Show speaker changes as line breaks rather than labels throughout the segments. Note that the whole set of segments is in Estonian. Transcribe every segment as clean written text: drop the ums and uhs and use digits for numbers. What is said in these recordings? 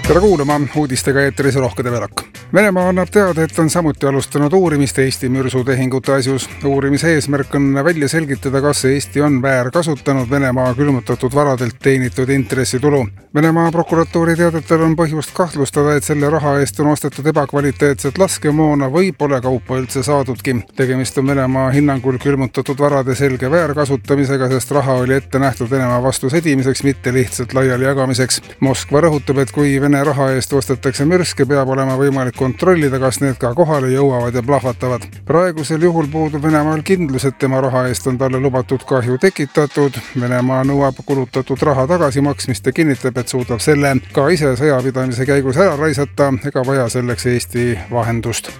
Tere kuulama, uudistega eetris Rohkede Velak. Venemaa annab teada, et on samuti alustanud uurimist Eesti mürsutehingute asjus. Uurimise eesmärk on välja selgitada, kas Eesti on väärkasutanud Venemaa külmutatud varadelt teenitud intressitulu. Venemaa prokuratuuri teadetel on põhjust kahtlustada, et selle raha eest on ostetud ebakvaliteetset laskemoona või pole kaupa üldse saadudki. Tegemist on Venemaa hinnangul külmutatud varade selge väärkasutamisega, sest raha oli ette nähtud Venemaa vastu sõdimiseks, mitte lihtsalt laiali jagamiseks. Moskva rõhutab, et kui Vene raha eest ostetakse mürske, peab olema võimalik kontrollida, kas need ka kohale jõuavad ja plahvatavad. Praegusel juhul puudub Venemaal kindlus, et tema raha eest on talle lubatud kahju tekitatud. Venemaa nõuab kulutatud raha tagasimaksmist ja kinnitab, et suudab selle ka ise sõjapidamise käigus ära raisata ega vaja selleks Eesti vahendust.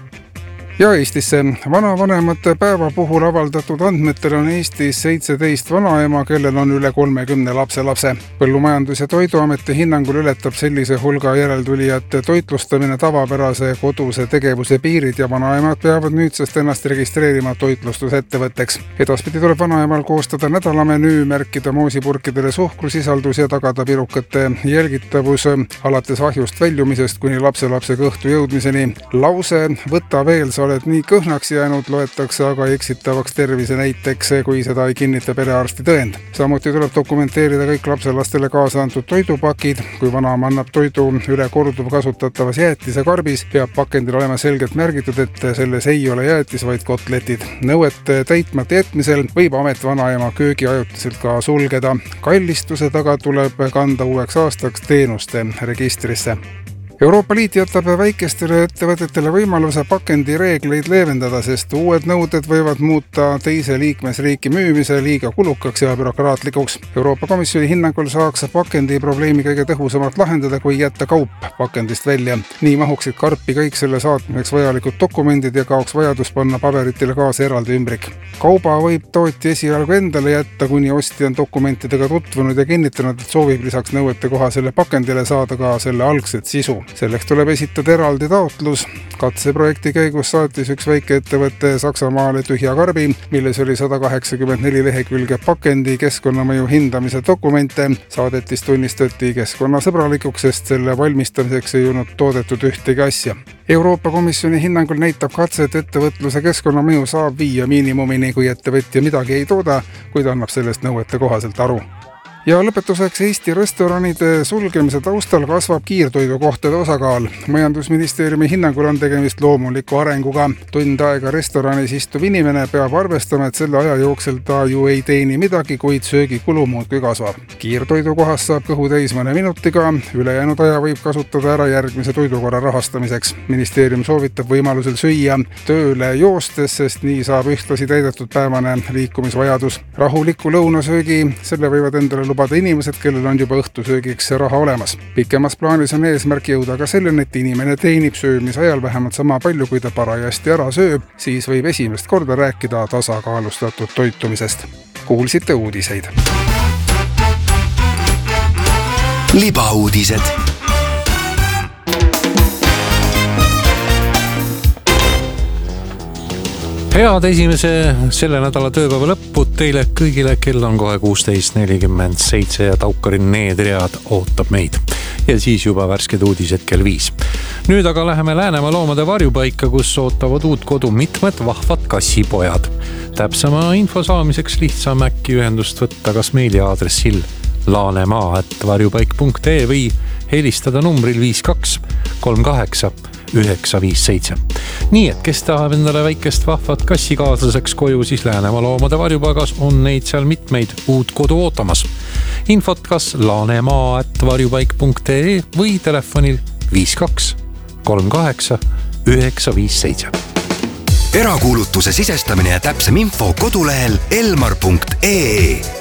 Ja Eestisse. Vanavanemate päeva puhul avaldatud andmetel on Eestis 17 vanaema, kellel on üle 30 lapselapse. Põllumajandus- ja Toiduameti hinnangul ületab sellise hulga järeltulijate toitlustamine tavapärase koduse tegevuse piirid ja vanaemad peavad nüüdsest ennast registreerima toitlustusettevõtteks. Edaspidi tuleb vanaemal koostada nädalamenüü, märkida moosipurkidele suhkrusisaldus ja tagada pirukate jälgitavus alates ahjust väljumisest kuni lapselapse kõhtu jõudmiseni. Lause "võta veel, sa oled nii kõhnaks jäänud" loetakse aga eksitavaks tervise näiteks, kui seda ei kinnita perearsti tõend. Samuti tuleb dokumenteerida kõik lapselastele kaasa antud toidupakid. Kui vanaema annab toidu üle korduvkasutatavas jäätisekarbis, peab pakendil olema selgelt märgitud, et selles ei ole jäätis, vaid kotletid. Nõuete täitmata jätmisel võib amet vanaema köögi ajutiselt ka sulgeda. Kallistuse taga tuleb kanda uueks aastaks teenuste registrisse. Euroopa Liit jätab väikestele ettevõtetele võimaluse pakendireegleid leevendada, sest uued nõuded võivad muuta teise liikmesriiki müümise liiga kulukaks ja bürokraatlikuks. Euroopa Komisjoni hinnangul saaks pakendi probleemi kõige tõhusamalt lahendada, kui jätta kaup pakendist välja. Nii mahuksid karpi kõik selle saatmiseks vajalikud dokumendid ja kaoks vajadus panna paberitele kaasa eraldi ümbrik. Kauba võib tootja esialgu endale jätta, kuni ostja on dokumentidega tutvunud ja kinnitanud, et soovib lisaks nõuete kohasele pakendile saada ka selle algset sisu. Selleks tuleb esitada eraldi taotlus. Katseprojekti käigus saatis üks väikeettevõte Saksamaale tühja karbi, milles oli 184 lehekülge pakendi keskkonnamõju hindamise dokumente. Saadetis tunnistati keskkonnasõbralikuks, sest selle valmistamiseks ei olnud toodetud ühtegi asja. Euroopa Komisjoni hinnangul näitab katse, et ettevõtluse keskkonnamõju saab viia miinimumini, kui ettevõtja midagi ei tooda, kuid annab sellest nõuete kohaselt aru. Ja lõpetuseks Eesti restoranide sulgemise taustal kasvab kiirtoidukohtade osakaal. Majandusministeeriumi hinnangul on tegemist loomuliku arenguga. Tund aega restoranis istuv inimene peab arvestama, et selle aja jooksul ta ju ei teeni midagi, kuid söögikulu muudkui kasvab. Kiirtoidukohas saab kõhu täis mõne minutiga, ülejäänud aja võib kasutada ära järgmise toidukorra rahastamiseks. Ministeerium soovitab võimalusel süüa tööle joostes, sest nii saab ühtlasi täidetud päevane liikumisvajadus. Rahuliku lõunasöögi, selle võivad endale lubada inimesed, kellel on juba õhtusöögiks raha olemas. Pikemas plaanis on eesmärk jõuda ka selleni, et inimene teenib söömise ajal vähemalt sama palju, kui ta parajasti ära sööb, siis võib esimest korda rääkida tasakaalustatud toitumisest. Kuulsite uudiseid.
Libauudised. Head selle nädala tööpäeva lõppu teile kõigile, kell on kohe 16.47 ja Taukarin need read ootab meid. Ja siis juba värsked uudised kell 5. Nüüd aga läheme Läänemaa loomade varjupaika, kus ootavad uut kodu mitmed vahvad kassipojad. Täpsema info saamiseks lihtsam äkki ühendust võtta kas meiliaadressil laanemaa@varjupaik.ee või helistada numbril 52 38 957. Nii, et kes tahab endale väikest vahvat kassikaaslaseks koju, siis Läänemaa loomade varjupaigas on neid seal mitmeid uut kodu ootamas. Infot kas laanemaa@varjupaik.ee või telefonil 52 38 957.
Erakuulutuse sisestamine ja täpsem info kodulehel elmar.ee.